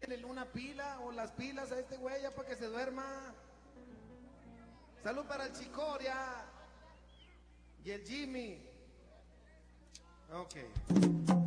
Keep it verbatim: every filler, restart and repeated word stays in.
quítenle una pila o las pilas a este güey ya para que se duerma. Salud para el Chicoria y el Jimmy. Ok.